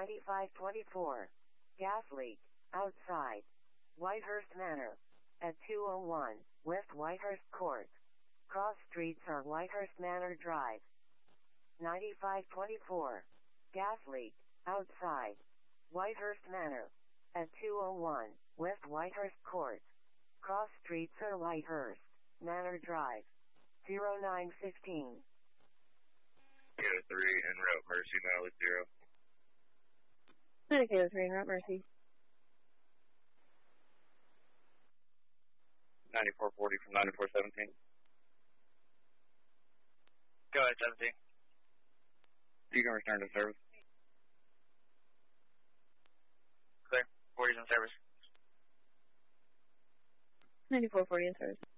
9524. Gas leak. Outside. Whitehurst Manor. At 201 West Whitehurst Court. Cross streets are Whitehurst Manor Drive. 9524. Gas leak. Outside. Whitehurst Manor. At 201 West Whitehurst Court. Cross streets are Whitehurst Manor Drive. 0915. Kilo 3 en route Mercy, mileage 0. Kilo 3 en route Mercy. 9440 from 9417. Go ahead, 17. You can return to service. Clear. 40's in service. 9440 in service.